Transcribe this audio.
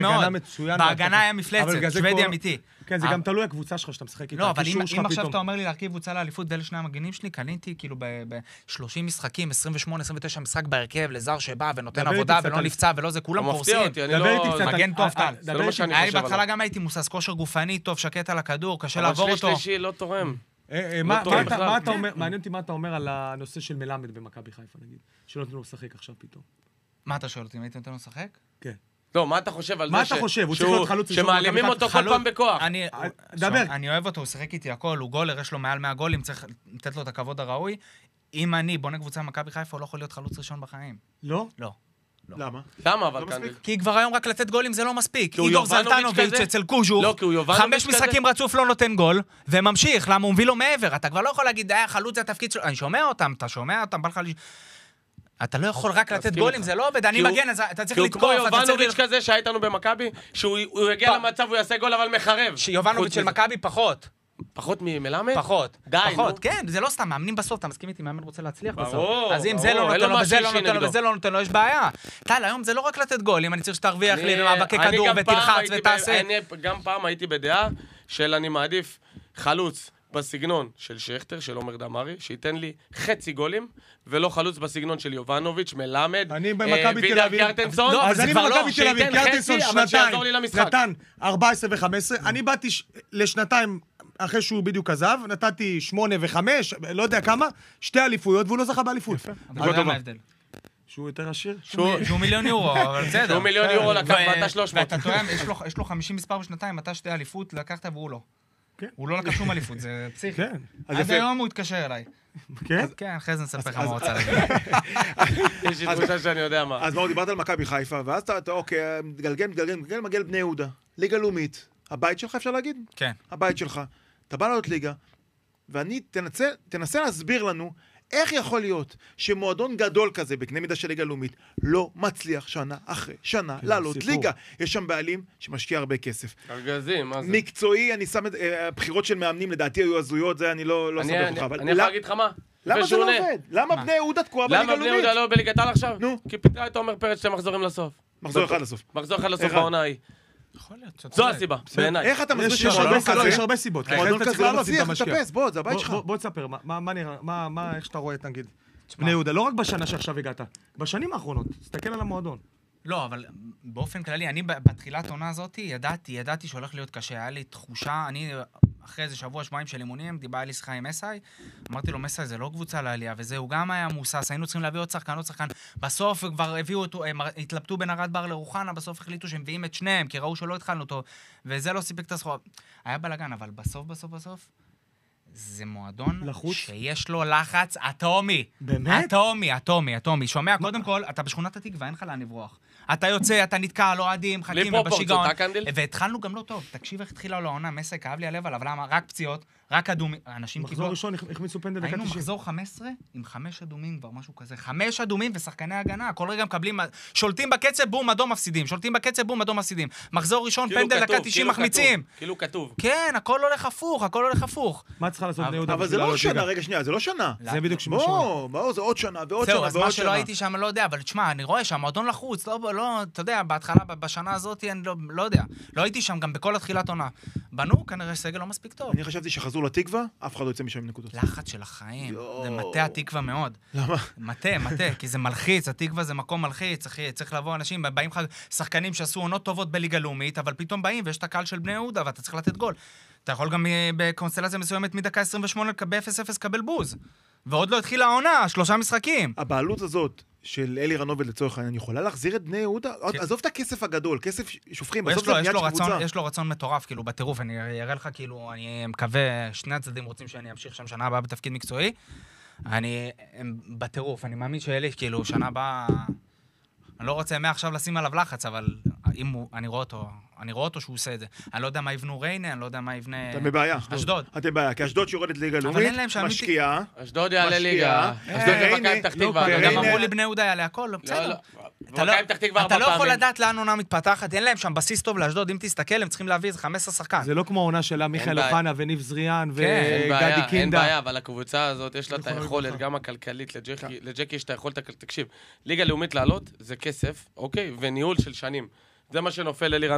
מאוד. מצוין. בהגנה היה מפלצת, שוודי אמיתי. כן, זה גם תלוי הקבוצה שלך שאתה משחק איתה. לא, אבל אם עכשיו אתה אומר לי להרכיב קבוצה לאליפות ואלה שני המגנים שלי, קניתי כאילו ב-30 משחקים, 28-29 משחק בהרכב, לזר שבא ונותן עבודה ולא נפצע ולא זה, כולם פורסים. מגן טוב קל. בהתחלה גם הייתי מוסס כושר גופני טוב, שקט על הכדור, קשה לעבור אותו. אבל שלישי לא תורם. מעניין אותי מה אתה אומר על הנושא של מלמד במכבי חיפה, נגיד, שלא נתנו לו לשחק עכשיו פתאום. מה אתה שואל אותי, אם הייתי נותן לו לשחק? כן. לא, מה אתה חושב על זה? מה אתה חושב? הוא צריך להיות חלוץ ראשון. שמעלימים אותו כל פעם בכוח. אני אוהב אותו, הוא שחק איתי הכל, הוא גולר, יש לו מעל 100 גולים, צריך לתת לו את הכבוד הראוי. אם אני בונה קבוצה במכבי חיפה, הוא לא יכול להיות חלוץ ראשון בחיים. לא? לא. למה? למה אבל כאן? כי כבר היום רק לתת גולים זה לא מספיק. איגור זלטנוביץ' אצל קוז'וך, 5 משחקים רצוף לא נותן גול, וממשיך, למה הוא מביא לו מעבר. אתה כבר לא יכול להגיד, חלוץ זה התפקיד שלו. אני שומע אותם, אתה שומע אותם, אתה לא יכול רק לתת גולים, זה לא עובד, אני מגן, אתה צריך לתקוף, כמו יובנוביץ' כזה שהיה איתנו במכבי, שהוא יגיע למצב, הוא יעשה גול אבל מחרב. יובנוביץ' של מכבי פחות. פחות ממלמד? פחות. די, פחות, כן, זה לא סתם, מאמנים בסוף, אתה מסכים איתי, מאמן רוצה להצליח בסוף. ברור, אז אם זה לא נותן לו, וזה לא נותן לו, וזה לא נותן לו, יש בעיה. טל, היום זה לא רק לתת גולים, אני צריך שתרוויח לי במאבקי כדור ותלחץ ותעשה. אני גם פעם הייתי בדעה של אני מעדיף חלוץ בסגנון של שכטר, של עומר דמרי, שייתן לי חצי גולים, ולא חלוץ בסגנון של יובנוביץ', מלמד, וידר קרטנסון. אז אני במכבי תל אביב, קרטנסון נתן 14 ו-15, אני באתי לשנתיים אחרי שהוא בדיוק עזב, נתתי 8 ו-5, לא יודע כמה, 2 אליפויות, והוא לא זכה באליפות. אבל מה ההבדל? שהוא יותר עשיר? שהוא מיליון יורו, אבל בסדר. שהוא מיליון יורו לקח, ואתה 300. ואתה טועם, יש לו 50 מספר בשנתיים, אתה 2 אליפות, לקחת והוא לא. הוא לא לקח שום אליפות, זה פסיכי. כן. עד היום הוא התקשר אליי. כן? כן, אחרי זה נספר לך מה רוצה להגיד. יש לי תחושה שאני יודע מה. אז מאור, דיברת על מכבי חיפה, ואז אתה, אוקיי, מגלגל, מגיע לבני יהודה, ליגה לאומית. הבית שלך, אפשר להגיד? כן. הבית שלך. אתה בא לעלות ליגה, ואני תנסה להסביר לנו איך יכול להיות שמועדון גדול כזה, בקנה מידה של ליגה לאומית, לא מצליח שנה אחרי שנה לעלות ליגה. יש שם בעלים שמשקיע הרבה כסף. ארגזים, מה זה? מקצועי, אני שם את הבחירות של מאמנים, לדעתי היו הזויות, זה אני לא סודר אותך. אני יכול להגיד לך מה? למה זה לא עובד? למה בני יהודה תקועה בליגה לאומית? למה בני יהודה לא בליגת העל עכשיו? נו. כי פיתרה את עומר פרץ 2 מחזורים לסוף. מחזור אחד לסוף. מחזור אחד לסוף בעונה ההיא. יכול להיות. זו הסיבה, בעיניי. איך אתה מסביר שמועדון כזה? יש הרבה סיבות. מועדון כזה לא מצליח לטפס, בוא, זה הבית שלך. בוא תספר, איך שאתה רואה, נגיד, בני יהודה, לא רק בשנה שעכשיו הגעת, בשנים האחרונות, תסתכל על המועדון. לא, אבל באופן כללי, אני בתחילת עונה הזאת ידעתי שהולך להיות קשה. היה לי תחושה, אני אחרי איזה שבוע-שבועיים של אימונים, דיבר לי שיחה עם מסאי, אמרתי לו, מסאי, זה לא קבוצה לעלייה, וזה, הוא גם היה מוסס, היינו צריכים להביא עוד שחקן. בסוף כבר הביאו אותו, הם התלבטו בין ארד בר לרוחנה, בסוף החליטו שהם מביאים את שניהם, כי ראו שלא התחלנו אותו, וזה לא סיפק את הסחורה. היה בלגן, אבל בסוף, זה מועדון שיש לו לחץ אטומי. באמת? אטומי. שומע, קודם כל, אתה בשכונת התקווה, אין לך לאן לברוח. אתה יוצא, אתה נתקע, לא אוהדים, חכים ובשיגעון. והתחלנו גם לא טוב. תקשיב איך התחילה לו העונה, מסי, כאב לי הלב עליו, למה? רק פציעות, רק אדומים. אנשים מחזור ראשון, החמיצו פנדל דקה 90. היינו מחזור 15 עם 5 אדומים כבר, משהו כזה. 5 אדומים ושחקני הגנה. כל רגע מקבלים, שולטים בקצב, בום, אדום מפסידים. מחזור ראשון, פנדל דקה 90 מחמיצים. כאילו כתוב. כן, הכל הולך הפוך. מה צריכה לעשות בני יהודה? אבל זה לא שנה, רגע שנייה, זה לא שנה. זה בדיוק בואו, זה עוד שנה ועוד שנה. זהו, אז מה שלא הייתי שם, לא יודע, אבל תשמע, אני רואה שהמועדון לחוץ, לא, אתה יודע, בהתחלה, בשנה הזאת, אני לא יודע. לא הייתי שם גם בכל התחילת עונה. בנו, כנראה סגל לא מספיק טוב. אני חשבתי שחזרו לתקווה, אף אחד לא יוצא משם עם נקודות. לחץ של החיים. זה מטה התקווה מאוד. למה? מטה, כי זה מלחיץ, התקווה זה מקום מלחיץ, צריך לבוא אנשים, באים שחקנים שעשו עונות טובות בליגה לאומית, אבל פתאום באים ויש את הקהל של בני יהודה, ואתה צריך לתת גול. אתה יכול גם בקונסטלציה מסוימת מדקה 28 ב-0-0 קבל בוז. ועוד לא התחילה העונה, 3 משחקים. הבעלות הזאת של אלי רנובל לצורך העניין, יכולה להחזיר את בני יהודה? עזוב את הכסף הגדול, כסף שופכים, בסוף זה בניית קבוצה. יש לו רצון מטורף, כאילו, בטירוף, אני אראה לך, כאילו, אני מקווה, שני הצדדים רוצים שאני אמשיך שם שנה הבאה בתפקיד מקצועי. הם בטירוף, אני מאמין שאלי, כאילו, שנה הבאה, אני לא רוצה מעכשיו לשים עליו לחץ, אבל אני רואה אותו שהוא עושה את זה. אני לא יודע מה יבנו ריינה, אני לא יודע מה יבנה... אתם בבעיה. אשדוד. אתם בבעיה, כי אשדוד שיורדת ליגה לאומית, משקיעה. אשדוד יעלה ליגה. אשדוד ומכבי פתח תקווה. גם אמרו לי בני יהודה יעלה הכל, בסדר. אתה לא יכול לדעת לאן עונה מתפתחת, אין להם שם בסיס טוב לאשדוד, אם תסתכל, הם צריכים להביא איזה 15 שחקן. זה לא כמו העונה שלה, מיכאל אוחנה וניב זריאן וגדי קינדה. אין בעיה, אבל הקבוצה הזאת יש לה את היכולת, גם הכלכלית, לג'קי יש את היכולת, תקשיב, ליגה לאומית לעלות זה כסף, אוקיי, וניהול של שנים. זה מה שנופל אלירן